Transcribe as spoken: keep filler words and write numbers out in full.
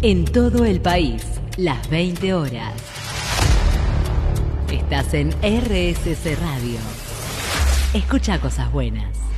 En todo el país, las veinte horas. Estás en R S C Radio. Escucha cosas buenas.